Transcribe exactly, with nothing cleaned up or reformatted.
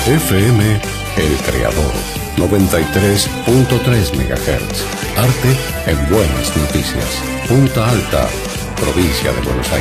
F M El Creador, noventa y tres punto tres megahertz. Arte en Buenas Noticias. Punta Alta, provincia de Buenos Aires.